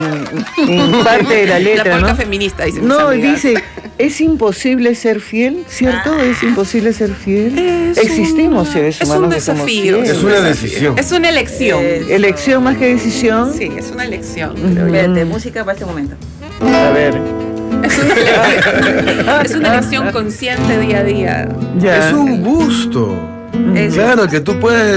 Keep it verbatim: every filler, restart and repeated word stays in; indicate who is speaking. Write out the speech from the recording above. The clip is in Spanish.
Speaker 1: en parte de la letra,
Speaker 2: La polca
Speaker 1: ¿no?
Speaker 2: feminista, dicen mis
Speaker 1: No,
Speaker 2: amigas.
Speaker 1: dice, es imposible ser fiel, ¿cierto?
Speaker 2: Ah.
Speaker 1: Es imposible ser fiel.
Speaker 2: Es
Speaker 1: Existimos
Speaker 2: un-
Speaker 1: seres
Speaker 2: es un
Speaker 1: humanos que somos
Speaker 2: desafío.
Speaker 1: fieles.
Speaker 3: Es una decisión.
Speaker 2: Es una elección.
Speaker 4: Eh,
Speaker 1: Elección más que decisión.
Speaker 2: Sí, es una elección.
Speaker 1: Ujú.
Speaker 2: creo yo.
Speaker 4: Espérate, música para este momento.
Speaker 1: A ver,
Speaker 2: Es una elección, es una elección consciente día a día.
Speaker 1: ya.
Speaker 3: Es un gusto.
Speaker 4: Es-
Speaker 3: Claro que tú puedes